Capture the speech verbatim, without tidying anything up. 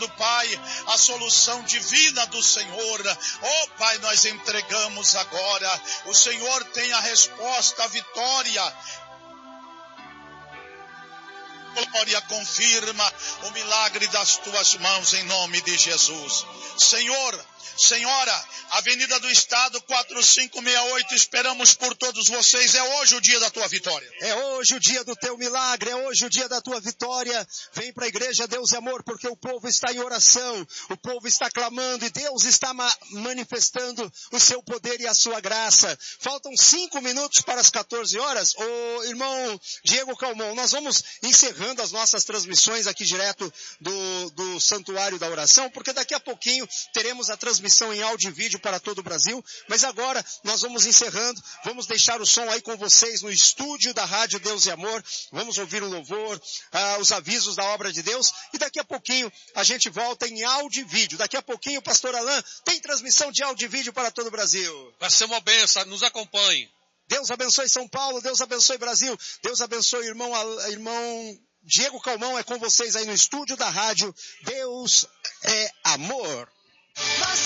pedindo, Pai, a solução divina do Senhor. Oh, Pai, nós entregamos agora. O Senhor tem a resposta, a vitória. Glória, confirma o milagre das tuas mãos em nome de Jesus. Senhor, Senhora, Avenida do Estado quatro cinco seis oito, esperamos por todos vocês. É hoje o dia da tua vitória. É hoje o dia do teu milagre, é hoje o dia da tua vitória. Vem para a igreja Deus é Amor, porque o povo está em oração, o povo está clamando e Deus está ma- manifestando o seu poder e a sua graça. Faltam cinco minutos para as quatorze horas. Ô irmão Diego Calmon, nós vamos encerrando as nossas transmissões aqui direto do, do Santuário da Oração, porque daqui a pouquinho teremos a transmissão em áudio e vídeo para todo o Brasil, mas agora nós vamos encerrando, vamos deixar o som aí com vocês no estúdio da Rádio Deus e Amor, vamos ouvir o louvor, ah, os avisos da obra de Deus, e daqui a pouquinho a gente volta em áudio e vídeo. Daqui a pouquinho, pastor Alain, tem transmissão de áudio e vídeo para todo o Brasil. Vai ser uma bênção, nos acompanhe. Deus abençoe São Paulo, Deus abençoe Brasil, Deus abençoe irmão, irmão Diego Calmon, é com vocês aí no estúdio da Rádio Deus é Amor.